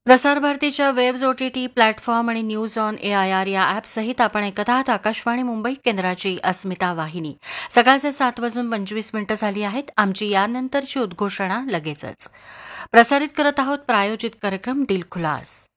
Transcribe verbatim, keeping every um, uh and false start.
प्रसार भारतीच्या webs OTT platform आणि news on A I R या ॲपसहित आपण ऐकत आहात आकाशवाणी मुंबई केंद्राची अस्मिता वाहिनी. सकाळचे सात वाजून पंचवीस मिनिटं झाली आहेत. आमची यानंतरची उद्घोषणा लगेचच. प्रसारित करत आहोत प्रायोजित कार्यक्रम दिलखुलास.